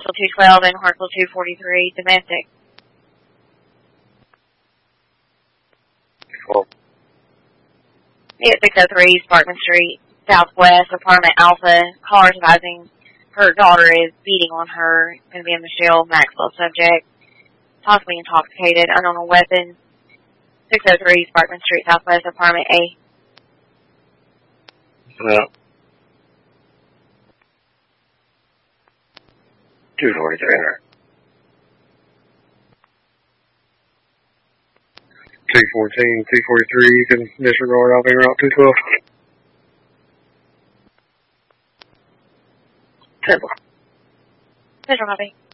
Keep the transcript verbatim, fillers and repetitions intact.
Hartsville two twelve and Hartsville two forty-three, domestic. Cool. Yeah, six oh three Sparkman Street, Southwest, apartment Alpha. Caller advising her daughter is beating on her. Going to be a Michelle Maxwell subject. Possibly intoxicated, unknown weapon. six oh three Sparkman Street, Southwest, apartment A. Yeah. two forty-three hundred. two fourteen, two forty-three, you can disregard Alpine Route two twelve. Temple. Central copy.